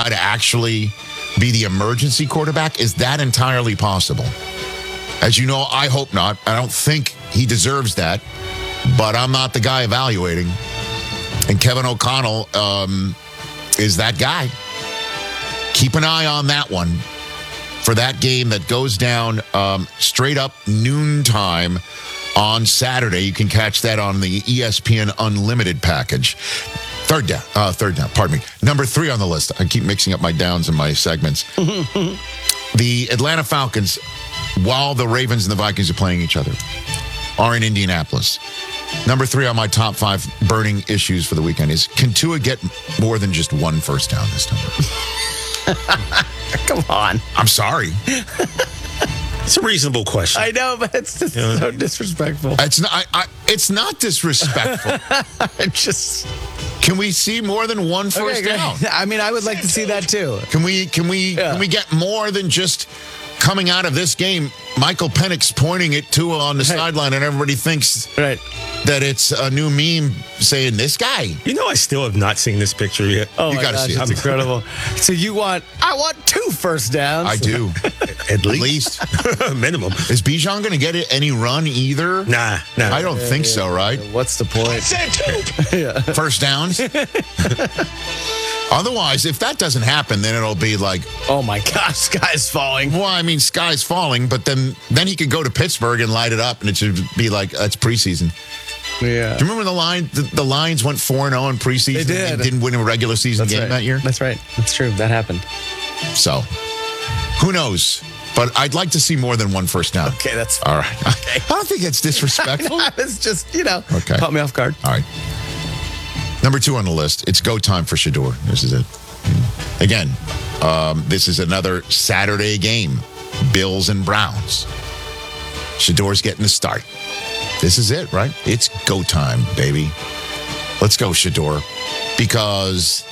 guy to actually be the emergency quarterback? Is that entirely possible? As you know, I hope not. I don't think he deserves that, but I'm not the guy evaluating. And Kevin O'Connell is that guy. Keep an eye on that one for that game that goes down straight up noontime on Saturday. You can catch that on the ESPN Unlimited package. Third down, pardon me. Number 3 on the list. I keep mixing up my downs and my segments. The Atlanta Falcons, while the Ravens and the Vikings are playing each other, are in Indianapolis. Number 3 on my top 5 burning issues for the weekend is, can Tua get more than just one first down this time? Come on. I'm sorry. It's a reasonable question. I know, but it's just so disrespectful. It's not. It's not disrespectful. Can we see more than one first down? I mean, I would like to see that too. Can we get more than just coming out of this game? Michael Penix pointing at Tua on the sideline, and everybody thinks that it's a new meme saying this guy. You know, I still have not seen this picture yet. Oh, you my gotta gosh, see it. it's incredible. So I want 2 first downs. I do. At least. Minimum. Is Bijan going to get any run either? Nah. I don't think so, right? What's the point? I said 2. First downs? Otherwise, if that doesn't happen, then it'll be like, oh my gosh, sky's falling. well, I mean, sky's falling, but then he could go to Pittsburgh and light it up, and it should be like, that's preseason. Yeah. Do you remember the Lions went 4-0 in preseason? They did. And didn't win a regular season game that year? That's right. That's true. That happened. So, who knows? But I'd like to see more than one first down. Okay, that's All right. Okay. I don't think it's disrespectful. It's just, Okay. caught me off guard. All right. Number 2 on the list. It's go time for Shador. This is it. Again, this is another Saturday game. Bills and Browns. Shador's getting the start. This is it, right? It's go time, baby. Let's go, Shador. Because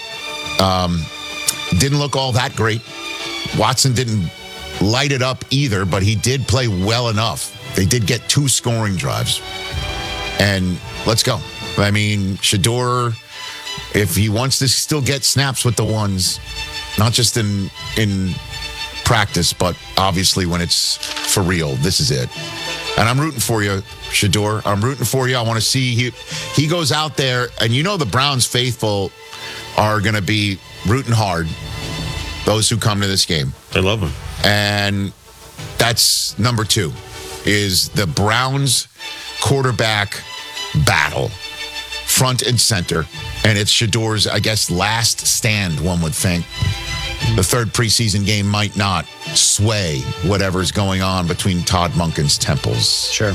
didn't look all that great. Watson didn't light it up either, but he did play well enough. They did get 2 scoring drives. And let's go. I mean, Shador, if he wants to still get snaps with the ones, not just in practice, but obviously when it's for real, this is it. And I'm rooting for you, Shador. I'm rooting for you. I want to see he goes out there, and the Browns faithful are going to be rooting hard, those who come to this game. I love him. And that's number 2, is the Browns quarterback battle, front and center. And it's Shador's, I guess, last stand, one would think. The third preseason game might not sway whatever's going on between Todd Monken's temples. Sure.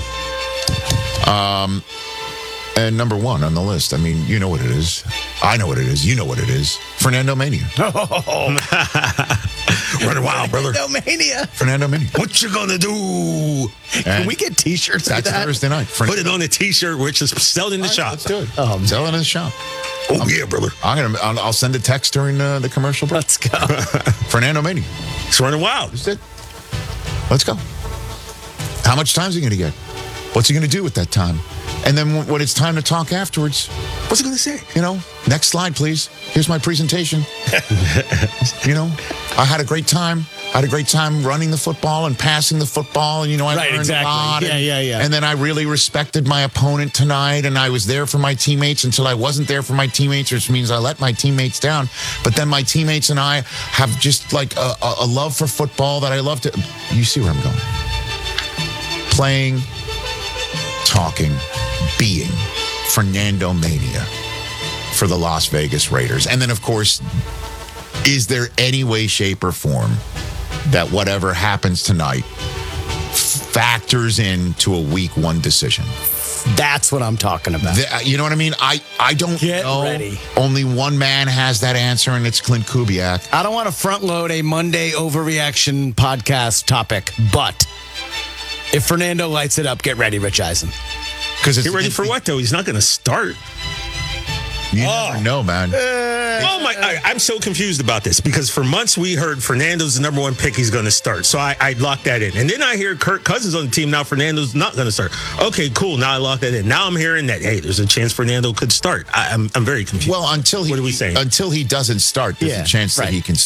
And number 1 on the list, I mean, you know what it is. I know what it is. You know what it is. Fernando Mania. Running wild, brother. Mania. Fernando Mania. What you gonna do? Can we get T-shirts? That's Thursday night. Put it on a T-shirt, which is sold in the shop. Let's do it. Sell it in the shop. Oh, yeah, brother. I'll send a text during the commercial break. Let's go. Fernando Mania. It's running wild. That's it. Let's go. How much time is he going to get? What's he going to do with that time? And then when it's time to talk afterwards, what's he going to say? Next slide, please. Here's my presentation. I had a great time. I had a great time running the football and passing the football. And, I learned a lot. Yeah. And then I really respected my opponent tonight. And I was there for my teammates until I wasn't there for my teammates, which means I let my teammates down. But then my teammates and I have just like a love for football that I love to. You see where I'm going. Playing, talking, being Fernando Mania for the Las Vegas Raiders. And then, of course, is there any way, shape, or form that whatever happens tonight factors into a week 1 decision? That's what I'm talking about. You know what I mean? I don't know. Ready. Only one man has that answer, and it's Clint Kubiak. I don't want to front load a Monday overreaction podcast topic, but if Fernando lights it up, get ready, Rich Eisen. Get ready for what, though? He's not going to start. You never know, man. I'm so confused about this because for months we heard Fernando's the number 1 pick. He's going to start. So I locked that in. And then I hear Kirk Cousins on the team. Now Fernando's not going to start. Okay, cool. Now I locked that in. Now I'm hearing that, hey, there's a chance Fernando could start. I'm very confused. Well, until he what are we saying? Until he doesn't start, there's a chance that he can